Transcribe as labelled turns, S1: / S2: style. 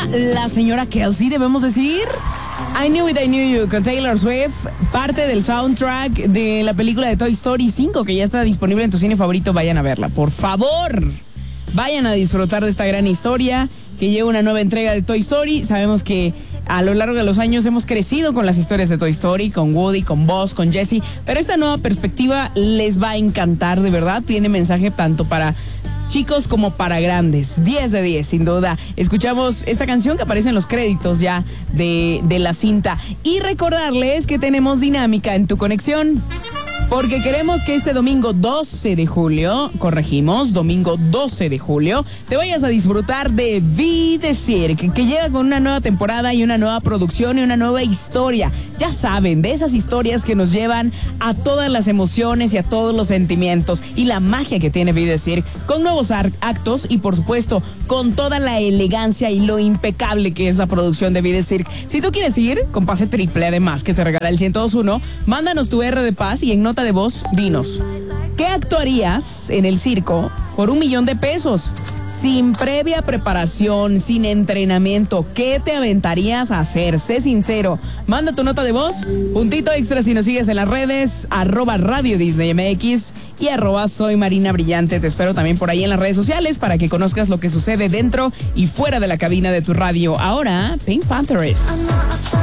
S1: la señora Kelsey, debemos decir. I Knew It, I Knew You con Taylor Swift, parte del soundtrack de la película de Toy Story 5, que ya está disponible en tu cine favorito. Vayan a verla, por favor. Vayan a disfrutar de esta gran historia, que llega una nueva entrega de Toy Story. Sabemos que a lo largo de los años hemos crecido con las historias de Toy Story, con Woody, con Buzz, con Jessie, pero esta nueva perspectiva les va a encantar, de verdad. Tiene mensaje tanto para chicos como para grandes. 10 de 10, sin duda. Escuchamos esta canción que aparece en los créditos ya de la cinta. Y recordarles que tenemos dinámica en tu conexión, porque queremos que este domingo 12 de julio, domingo 12 de julio, te vayas a disfrutar de Vida Cirque, que llega con una nueva temporada y una nueva producción y una nueva historia. Ya saben, de esas historias que nos llevan a todas las emociones y a todos los sentimientos y la magia que tiene Vida Cirque, con nuevos actos y por supuesto con toda la elegancia y lo impecable que es la producción de Vida Cirque. Si tú quieres ir con pase triple, además que te regala el 1021, mándanos tu R de paz y en nota de voz, dinos, ¿qué actuarías en el circo por $1,000,000? Sin previa preparación, sin entrenamiento, ¿qué te aventarías a hacer? Sé sincero. Manda tu nota de voz, puntito extra si nos sigues en las redes, @Radio Disney MX y @Soy Marina Brillante. Te espero también por ahí en las redes sociales para que conozcas lo que sucede dentro y fuera de la cabina de tu radio. Ahora, Pink Panthers.